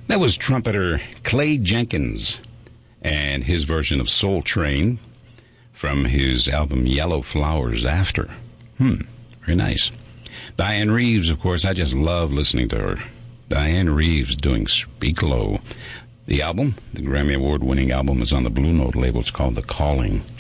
That was trumpeter Clay Jenkins and his version of Soul Train from his album Yellow Flowers After. Very nice. Diane Reeves, of course, I just love listening to her. Diane Reeves doing Speak Low. The album, the Grammy Award-winning album, is on the Blue Note label. It's called The Calling.